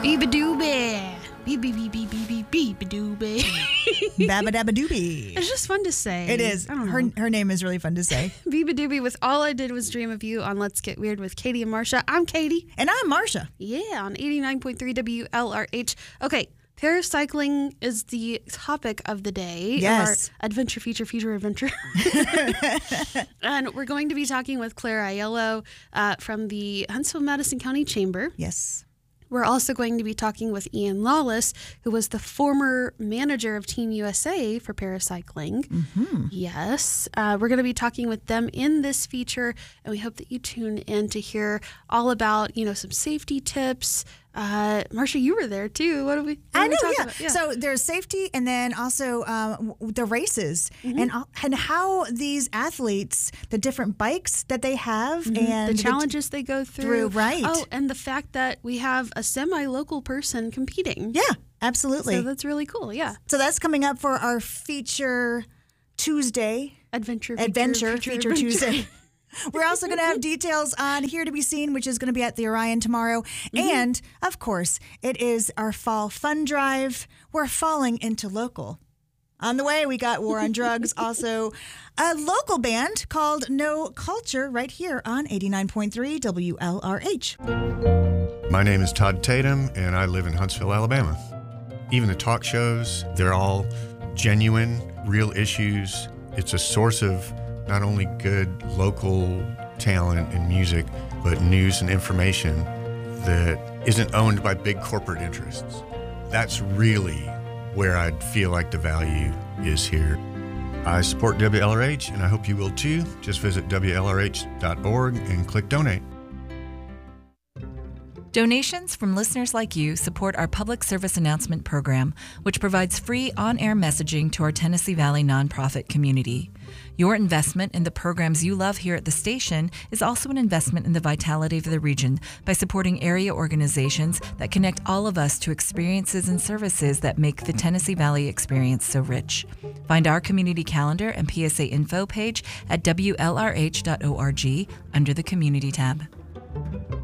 Beebadooby. Beebadooby. Babadabadooby. It's just fun to say. It is. I don't know. Her name is really fun to say. Beebadooby with All I Did Was Dream of You on Let's Get Weird with Katie and Marsha. I'm Katie. And I'm Marsha. Yeah, on 89.3 WLRH. Okay, paracycling is the topic of the day. Yes. Our adventure feature adventure. And we're going to be talking with Claire Aiello from the Huntsville-Madison County Chamber. Yes. We're also going to be talking with Ian Lawless, who was the former manager of Team USA for paracycling. Mm-hmm. Yes. We're going to be talking with them in this feature, and we hope that you tune in to hear all about, some safety tips. Marsha, you were there too. What do we talk about? Yeah. So there's safety, and then also the races, and how these athletes, the different bikes that they have, and the challenges they go through. Right. Oh, and the fact that we have a semi-local person competing. Yeah, absolutely. So that's really cool. Yeah. So that's coming up for our feature Tuesday. Adventure feature Tuesday. We're also going to have details on Here to Be Seen, which is going to be at the Orion tomorrow. And, of course, it is our fall fun drive. We're falling into local. On the way, we got War on Drugs, also a local band called No Culture right here on 89.3 WLRH. My name is Todd Tatum, and I live in Huntsville, Alabama. Even the talk shows, they're all genuine, real issues. It's a source of not only good local talent and music, but news and information that isn't owned by big corporate interests. That's really where I feel like the value is here. I support WLRH, and I hope you will too. Just visit WLRH.org and click donate. Donations from listeners like you support our public service announcement program, which provides free on-air messaging to our Tennessee Valley nonprofit community. Your investment in the programs you love here at the station is also an investment in the vitality of the region by supporting area organizations that connect all of us to experiences and services that make the Tennessee Valley experience so rich. Find our community calendar and PSA info page at WLRH.org under the Community tab.